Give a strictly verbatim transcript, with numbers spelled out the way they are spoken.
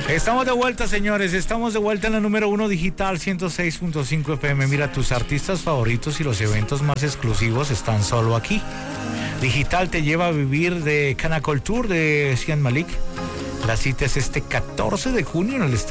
Estamos de vuelta, señores. Estamos de vuelta en la número uno digital ciento seis punto cinco F M. Mira, tus artistas favoritos y los eventos más exclusivos están solo aquí. Digital te lleva a vivir de Canacol Tour de Sian Malik. La cita es este catorce de junio en el estadio